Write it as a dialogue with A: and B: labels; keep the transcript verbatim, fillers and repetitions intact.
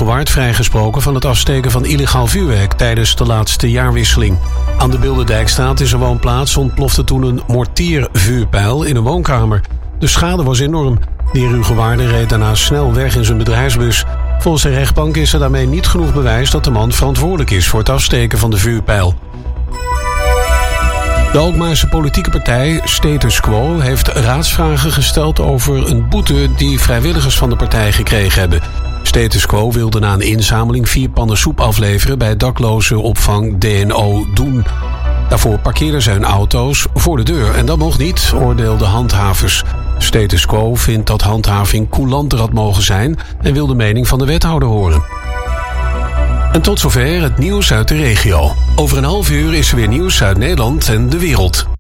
A: Rugewaard vrijgesproken van het afsteken van illegaal vuurwerk tijdens de laatste jaarwisseling. Aan de Bilderdijkstraat in zijn woonplaats ontplofte toen een mortiervuurpijl in een woonkamer. De schade was enorm. De heer Rugewaarde reed daarna snel weg in zijn bedrijfsbus. Volgens de rechtbank is er daarmee niet genoeg bewijs dat de man verantwoordelijk is voor het afsteken van de vuurpijl. De Alkmaarse politieke partij Status Quo heeft raadsvragen gesteld over een boete die vrijwilligers van de partij gekregen hebben. Status Quo wilde na een inzameling vier pannen soep afleveren bij daklozenopvang D N O Doen. Daarvoor parkeerden ze hun auto's voor de deur en dat mocht niet, oordeelden handhavers. Status Quo vindt dat handhaving coulanter had mogen zijn en wil de mening van de wethouder horen. En tot zover het nieuws uit de regio. Over een half uur is er weer nieuws uit Nederland en de wereld.